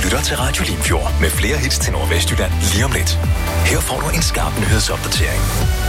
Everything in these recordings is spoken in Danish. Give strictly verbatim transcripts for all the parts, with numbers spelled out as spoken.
lytter til Radio Limfjord med flere hits til Nordvestjylland lige om lidt. Her får du en skarp nyhedsopdatering.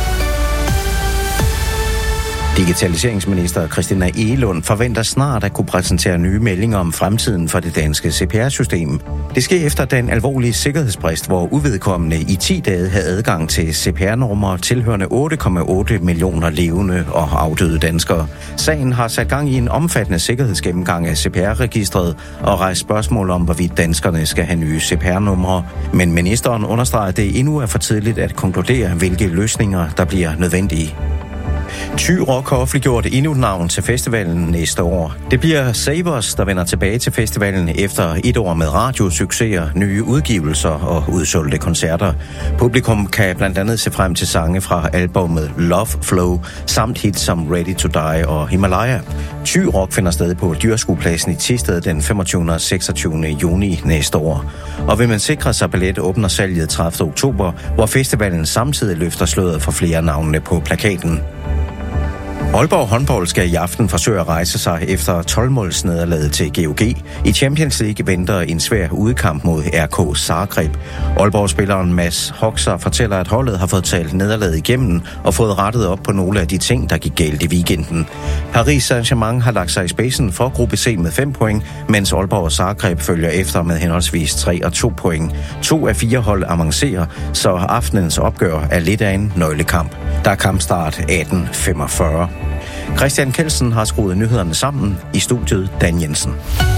Digitaliseringsminister Christina Egelund forventer snart at kunne præsentere nye meldinger om fremtiden for det danske C P R-system. Det sker efter den alvorlige sikkerhedsbrist, hvor uvedkommende i ti dage havde adgang til C P R-numre tilhørende otte komma otte millioner levende og afdøde danskere. Sagen har sat gang i en omfattende sikkerhedsgennemgang af C P R-registret og rejst spørgsmål om, hvorvidt danskerne skal have nye C P R-numre. Men ministeren understreger, at det endnu er for tidligt at konkludere, hvilke løsninger der bliver nødvendige. Thy Rock har offentliggjort endnu et navn til festivalen næste år. Det bliver Savers, der vender tilbage til festivalen efter et år med radiosucceser, nye udgivelser og udsolgte koncerter. Publikum kan blandt andet se frem til sange fra albumet Love Flow, samt hits som Ready to Die og Himalaya. Thy Rock finder sted på Dyrskuepladsen i Thisted den femogtyvende og seksogtyvende juni næste år. Og vil man sikre sig billet, åbner salget tredivte oktober, hvor festivalen samtidig løfter sløret for flere navnene på plakaten. Aalborg håndbold skal i aften forsøge at rejse sig efter tolv-målsnederlaget til G O G. I Champions League venter en svær udekamp mod R K Zagreb. Aalborg-spilleren Mads Hoxer fortæller, at holdet har fået talt nederlaget igennem og fået rettet op på nogle af de ting, der gik galt i weekenden. Paris Saint-Germain har lagt sig i spidsen for gruppe C med fem point, mens Aalborg og Zagreb følger efter med henholdsvis tre og to point. To af fire hold avancerer, så aftenens opgør er lidt af en nøglekamp. Der er kampstart atten femogfyrre. Christian Kelsen har skruet nyhederne sammen. I studiet Dan Jensen.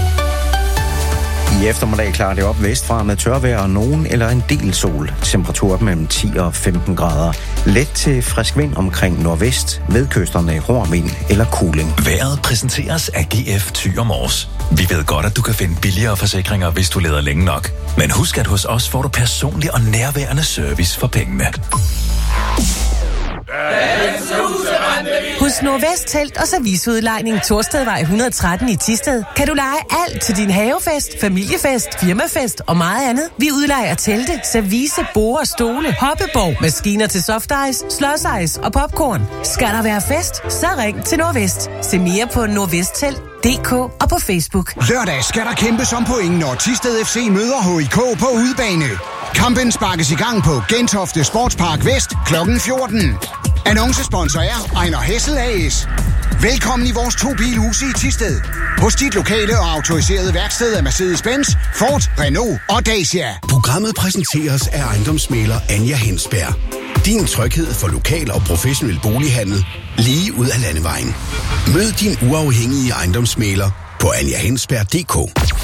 I eftermiddag klarer det op vestfra med tørvejr og nogen eller en del sol. Temperatur mellem ti og femten grader. Let til frisk vind omkring nordvest. Ved kysterne hård vind eller kuling. Vejret præsenteres af G F Thy og Mors. Vi ved godt, at du kan finde billigere forsikringer, hvis du leder længe nok. Men husk, at hos os får du personlig og nærværende service for pengene. Hos Nordvest Telt og Serviceudlejning Torstedvej et hundrede og tretten i Thisted kan du leje alt til din havefest, familiefest, firmafest og meget andet. Vi udlejer telte, service, borde, stole, hoppeborg, maskiner til softice, slåsejs og popcorn. Skal der være fest, så ring til Nordvest. Se mere på nordvesttelt punktum d k og på Facebook. Lørdag skal der kæmpes om point, når Thisted F C møder H I K på udebane. Kampen sparkes i gang på Gentofte Sportspark Vest klokken fjorten. Annoncesponsor er Ejner Hessel A S. Velkommen i vores to-bilhuse i Thisted. Hos dit lokale og autoriserede værksted af Mercedes-Benz, Ford, Renault og Dacia. Programmet præsenteres af ejendomsmægler Anja Hensberg. Din tryghed for lokal og professionel bolighandel lige ud af landevejen. Mød din uafhængige ejendomsmægler på anja hensberg punktum d k.